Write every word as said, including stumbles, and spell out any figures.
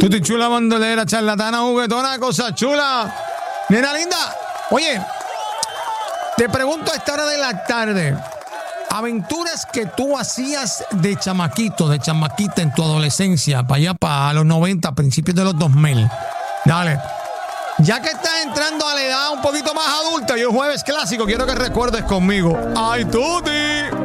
Tuti chula, bandolera, charlatana, juguetona, cosa chula. Nena linda, oye, te pregunto a esta hora de la tarde, aventuras que tú hacías de chamaquito, de chamaquita en tu adolescencia, para allá, para los noventa, principios de los dos mil. Dale. Ya que estás entrando a la edad un poquito más adulta y el jueves clásico, quiero que recuerdes conmigo. ¡Ay, Tuti!